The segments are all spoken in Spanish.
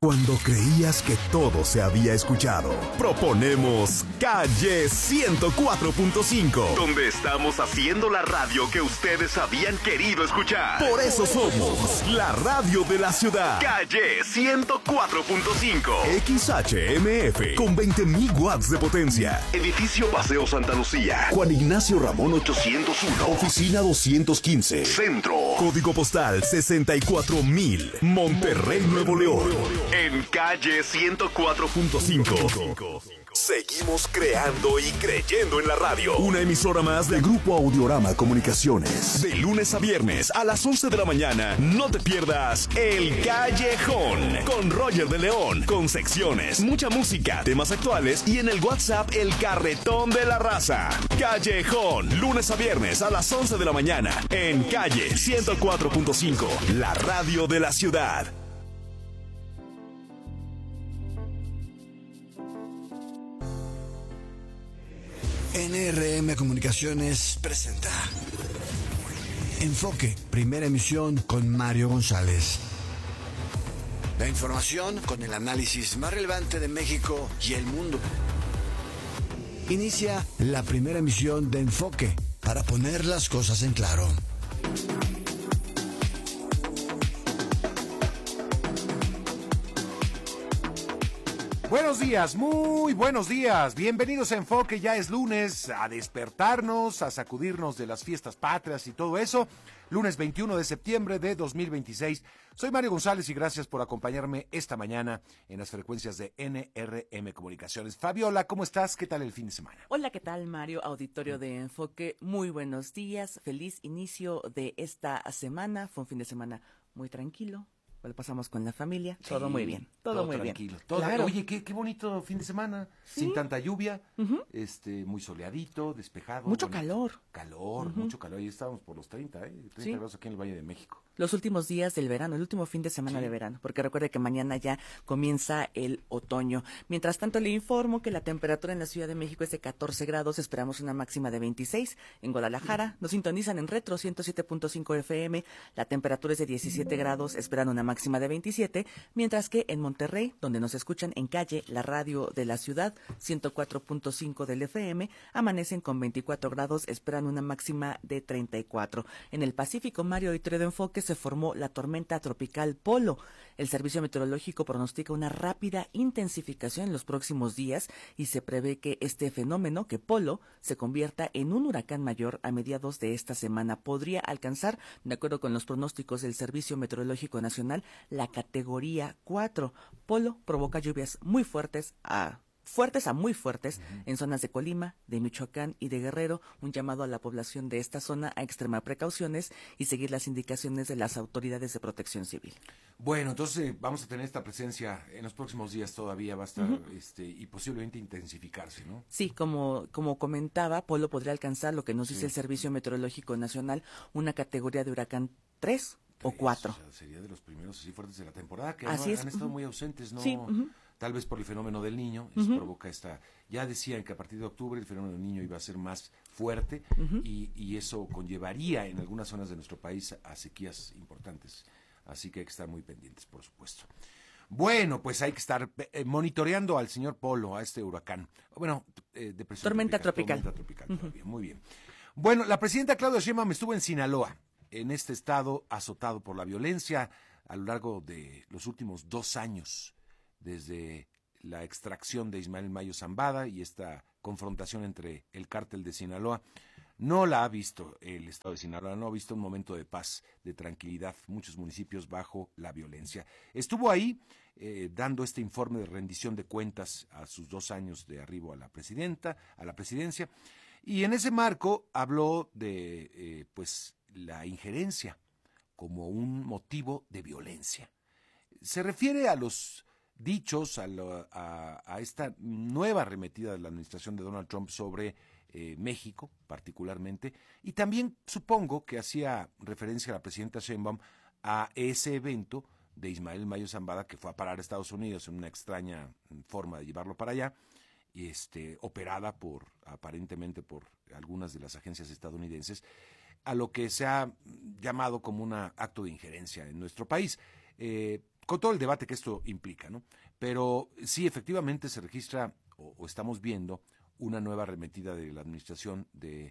Cuando creías que todo se había escuchado, proponemos Calle 104.5, donde estamos haciendo la radio que ustedes habían querido escuchar. Por eso somos la radio de la ciudad. Calle 104.5, XHMF, con 20.000 watts de potencia. Edificio Paseo Santa Lucía, Juan Ignacio Ramón 801, Oficina 215, Centro. Código postal 64,000, Monterrey, Nuevo León. En Calle 104.5. Seguimos creando y creyendo en la radio. Una emisora más de Grupo Audiorama Comunicaciones. De lunes a viernes a las 11 de la mañana, no te pierdas El Callejón con Roger de León, con secciones, mucha música, temas actuales y en el WhatsApp El Carretón de la Raza. Callejón, lunes a viernes a las 11 de la mañana en Calle 104.5, la radio de la ciudad. NRM Comunicaciones presenta Enfoque, primera emisión con Mario González. La información con el análisis más relevante de México y el mundo. Inicia la primera emisión de Enfoque para poner las cosas en claro. Buenos días, muy buenos días. Bienvenidos a Enfoque, ya es lunes, a despertarnos, a sacudirnos de las fiestas patrias y todo eso. Lunes 21 de septiembre de 2026. Soy Mario González y gracias por acompañarme esta mañana en las frecuencias de NRM Comunicaciones. Fabiola, ¿cómo estás? ¿Qué tal el fin de semana? Hola, ¿qué tal, Mario? Auditorio de Enfoque, muy buenos días. Feliz inicio de esta semana. Fue un fin de semana muy tranquilo. Lo pasamos con la familia, sí, todo muy bien, todo muy tranquilo, bien. Todo, claro. Oye, qué bonito fin de semana, ¿sí? Sin tanta lluvia, muy soleadito, despejado. Mucho bonito. calor. Mucho calor, ahí estábamos por los 30 grados aquí en el Valle de México. Los últimos días del verano, el último fin de semana de verano, porque recuerde que mañana ya comienza el otoño. Mientras tanto, le informo que la temperatura en la Ciudad de México es de 14 grados, esperamos una máxima de 26. En Guadalajara nos sintonizan en Retro 107.5 FM, la temperatura es de 17 grados, esperan una máxima de 27, mientras que en Monterrey, donde nos escuchan en Calle, la radio de la ciudad, 104.5 del FM, amanecen con 24 grados, esperan una máxima de 34. En el Pacífico, Mario, Auditorio de Enfoque, se formó la tormenta tropical Polo. El Servicio Meteorológico pronostica una rápida intensificación en los próximos días y se prevé que este fenómeno, que Polo, se convierta en un huracán mayor a mediados de esta semana. Podría alcanzar, de acuerdo con los pronósticos del Servicio Meteorológico Nacional, la categoría 4. Polo provoca lluvias muy fuertes a muy fuertes en zonas de Colima, de Michoacán y de Guerrero. Un llamado a la población de esta zona a extremar precauciones y seguir las indicaciones de las autoridades de protección civil. Bueno, entonces vamos a tener esta presencia en los próximos días, todavía va a estar y posiblemente intensificarse, ¿no? Sí, como comentaba, Polo podría alcanzar lo que nos dice el Servicio Meteorológico Nacional, una categoría de huracán 3 o 4. O sea, sería de los primeros así fuertes de la temporada, que así han estado muy ausentes, ¿no? Sí. Tal vez por el fenómeno del Niño, eso provoca esta... Ya decían que a partir de octubre el fenómeno del Niño iba a ser más fuerte y eso conllevaría en algunas zonas de nuestro país a sequías importantes. Así que hay que estar muy pendientes, por supuesto. Bueno, pues hay que estar monitoreando al señor Polo, a este huracán. Bueno, depresión Tormenta tropical. Tormenta tropical todavía, muy bien. Bueno, la presidenta Claudia Sheinbaum estuvo en Sinaloa, en este estado azotado por la violencia a lo largo de los últimos 2 años, desde la extracción de Ismael Mayo Zambada y esta confrontación entre el cártel de Sinaloa. No la ha visto el estado de Sinaloa, no ha visto un momento de paz, de tranquilidad, muchos municipios bajo la violencia. Estuvo ahí dando este informe de rendición de cuentas a sus 2 años de arribo a la presidencia, y en ese marco habló de la injerencia como un motivo de violencia. Se refiere a los dichos, a esta nueva arremetida de la administración de Donald Trump sobre México, particularmente, y también supongo que hacía referencia a la presidenta Sheinbaum a ese evento de Ismael Mayo Zambada, que fue a parar a Estados Unidos en una extraña forma de llevarlo para allá, operada aparentemente por algunas de las agencias estadounidenses, a lo que se ha llamado como un acto de injerencia en nuestro país. con todo el debate que esto implica, ¿no? Pero sí, efectivamente se registra o estamos viendo una nueva arremetida de la administración de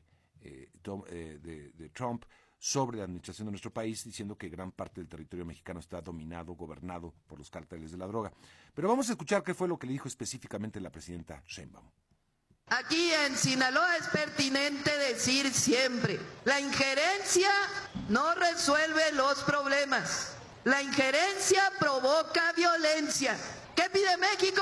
Trump sobre la administración de nuestro país, diciendo que gran parte del territorio mexicano está dominado, gobernado por los cárteles de la droga. Pero vamos a escuchar qué fue lo que le dijo específicamente la presidenta Sheinbaum. Aquí en Sinaloa es pertinente decir siempre, la injerencia no resuelve los problemas, la injerencia provoca violencia. ¿Qué pide México?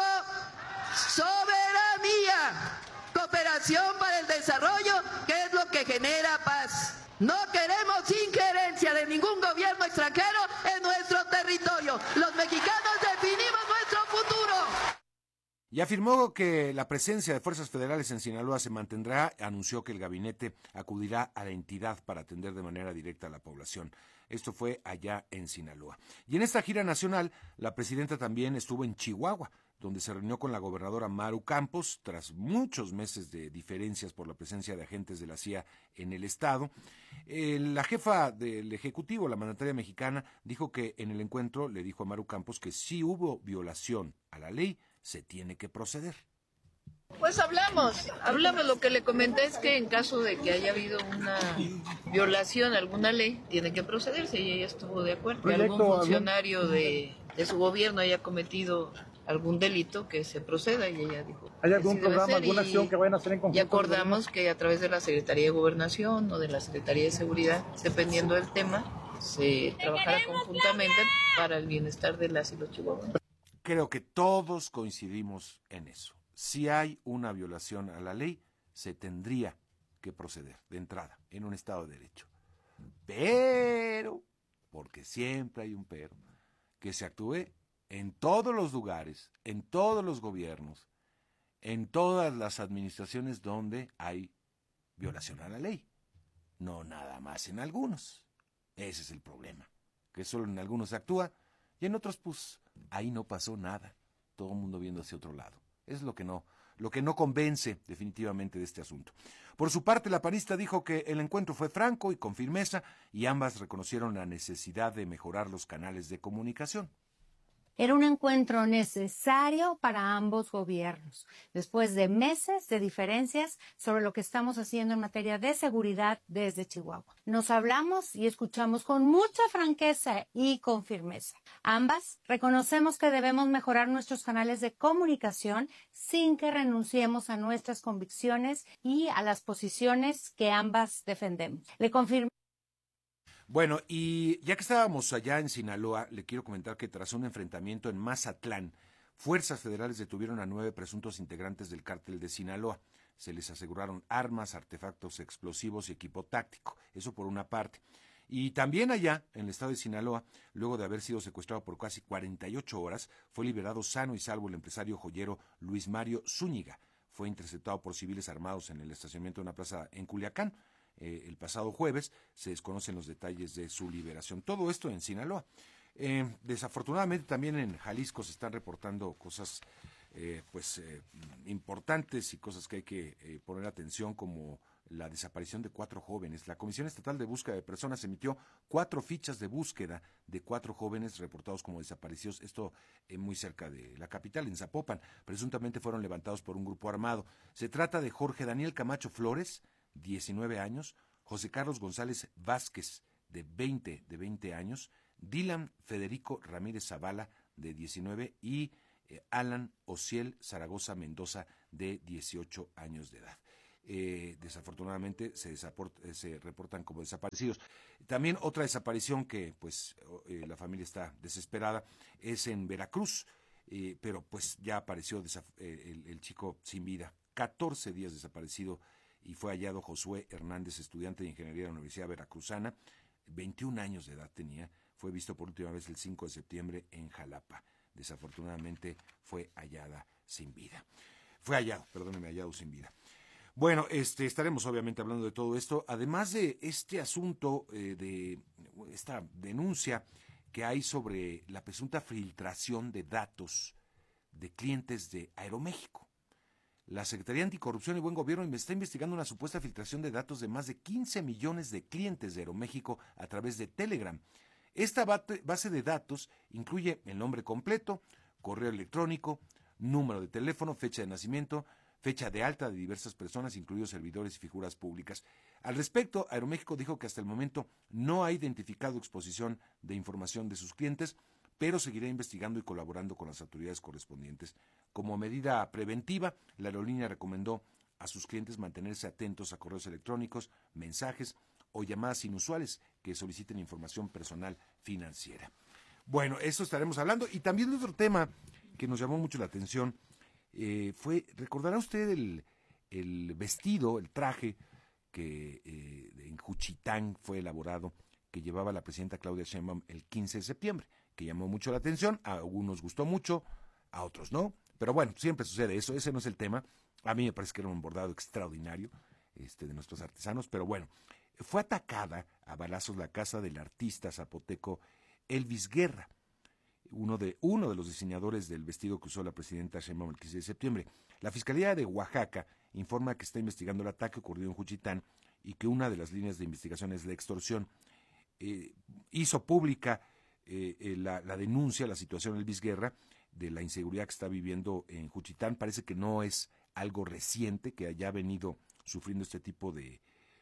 Soberanía, cooperación para el desarrollo, que es lo que genera paz. No queremos injerencia de ningún gobierno extranjero en nuestro territorio. Los mexicanos definimos nuestro futuro. Y afirmó que la presencia de fuerzas federales en Sinaloa se mantendrá. Anunció que el gabinete acudirá a la entidad para atender de manera directa a la población. Esto fue allá en Sinaloa. Y en esta gira nacional, la presidenta también estuvo en Chihuahua, donde se reunió con la gobernadora Maru Campos, tras muchos meses de diferencias por la presencia de agentes de la CIA en el estado. La jefa del Ejecutivo, la mandataria mexicana, dijo que en el encuentro le dijo a Maru Campos que si hubo violación a la ley, se tiene que proceder. Pues hablamos, lo que le comenté es que en caso de que haya habido una violación a alguna ley, tiene que procederse y ella estuvo de acuerdo. Que algún funcionario de su gobierno haya cometido algún delito, que se proceda, y ella dijo... ¿Hay algún programa, alguna acción que vayan a hacer en conjunto? Y acordamos que a través de la Secretaría de Gobernación o de la Secretaría de Seguridad, dependiendo del tema, se trabajara conjuntamente para el bienestar de las y los chihuahuanos. Creo que todos coincidimos en eso. Si hay una violación a la ley, se tendría que proceder de entrada en un Estado de Derecho. Pero, porque siempre hay un pero, que se actúe en todos los lugares, en todos los gobiernos, en todas las administraciones donde hay violación a la ley. No nada más en algunos. Ese es el problema, que solo en algunos se actúa y en otros, pues, ahí no pasó nada. Todo el mundo viendo hacia otro lado. Es lo que no convence definitivamente de este asunto. Por su parte, la panista dijo que el encuentro fue franco y con firmeza, y ambas reconocieron la necesidad de mejorar los canales de comunicación. Era un encuentro necesario para ambos gobiernos, después de meses de diferencias sobre lo que estamos haciendo en materia de seguridad desde Chihuahua. Nos hablamos y escuchamos con mucha franqueza y con firmeza. Ambas reconocemos que debemos mejorar nuestros canales de comunicación sin que renunciemos a nuestras convicciones y a las posiciones que ambas defendemos. Le confirmo. Bueno, y ya que estábamos allá en Sinaloa, le quiero comentar que tras un enfrentamiento en Mazatlán, fuerzas federales detuvieron a 9 presuntos integrantes del cártel de Sinaloa. Se les aseguraron armas, artefactos explosivos y equipo táctico. Eso por una parte. Y también allá, en el estado de Sinaloa, luego de haber sido secuestrado por casi 48 horas, fue liberado sano y salvo el empresario joyero Luis Mario Zúñiga. Fue interceptado por civiles armados en el estacionamiento de una plaza en Culiacán. El pasado jueves. Se desconocen los detalles de su liberación. Todo esto en Sinaloa. Desafortunadamente también en Jalisco se están reportando cosas importantes y cosas que hay que poner atención, como la desaparición de 4 jóvenes. La Comisión Estatal de Búsqueda de Personas emitió 4 fichas de búsqueda de 4 jóvenes reportados como desaparecidos. Esto muy cerca de la capital, en Zapopan. Presuntamente fueron levantados por un grupo armado. Se trata de Jorge Daniel Camacho Flores, 19 años, José Carlos González Vázquez, de 20 años, Dylan Federico Ramírez Zavala, de 19, y Alan Ociel Zaragoza Mendoza, de 18 años de edad. Desafortunadamente se reportan como desaparecidos. También otra desaparición que la familia está desesperada es en Veracruz, pero pues ya apareció el chico sin vida, 14 días desaparecido, y fue hallado Josué Hernández, estudiante de Ingeniería de la Universidad Veracruzana, 21 años de edad tenía. Fue visto por última vez el 5 de septiembre en Jalapa. Desafortunadamente fue hallado sin vida. Bueno, estaremos obviamente hablando de todo esto, además de este asunto, de esta denuncia que hay sobre la presunta filtración de datos de clientes de Aeroméxico. La Secretaría Anticorrupción y Buen Gobierno está investigando una supuesta filtración de datos de más de 15 millones de clientes de Aeroméxico a través de Telegram. Esta base de datos incluye el nombre completo, correo electrónico, número de teléfono, fecha de nacimiento, fecha de alta de diversas personas, incluidos servidores y figuras públicas. Al respecto, Aeroméxico dijo que hasta el momento no ha identificado exposición de información de sus clientes, pero seguirá investigando y colaborando con las autoridades correspondientes. Como medida preventiva, la aerolínea recomendó a sus clientes mantenerse atentos a correos electrónicos, mensajes o llamadas inusuales que soliciten información personal financiera. Bueno, eso estaremos hablando. Y también de otro tema que nos llamó mucho la atención, recordará usted el vestido, el traje que en Juchitán fue elaborado, que llevaba la presidenta Claudia Sheinbaum el 15 de septiembre, que llamó mucho la atención, a algunos gustó mucho, a otros no, pero bueno, siempre sucede eso, ese no es el tema. A mí me parece que era un bordado extraordinario de nuestros artesanos, pero bueno, fue atacada a balazos la casa del artista zapoteco Elvis Guerra, uno de los diseñadores del vestido que usó la presidenta Sheinbaum el 15 de septiembre. La Fiscalía de Oaxaca informa que está investigando el ataque ocurrido en Juchitán y que una de las líneas de investigación es la extorsión. Hizo pública la denuncia, la situación de Elvis Guerra, de la inseguridad que está viviendo en Juchitán. Parece que no es algo reciente, que haya venido sufriendo este tipo de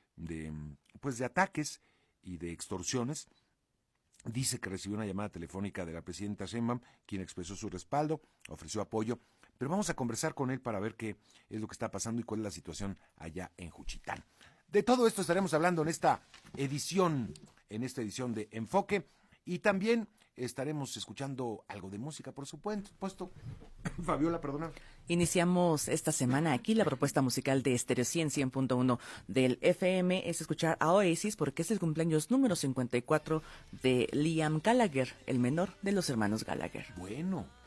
ataques y de extorsiones. Dice que recibió una llamada telefónica de la presidenta Sheinbaum, quien expresó su respaldo, ofreció apoyo, pero vamos a conversar con él para ver qué es lo que está pasando y cuál es la situación allá en Juchitán. De todo esto estaremos hablando en esta edición de Enfoque, y también estaremos escuchando algo de música, por supuesto. Fabiola, perdona. Iniciamos esta semana aquí la propuesta musical de Stereo 100.1 del FM. Es escuchar a Oasis porque es el cumpleaños número 54 de Liam Gallagher, el menor de los hermanos Gallagher. Bueno.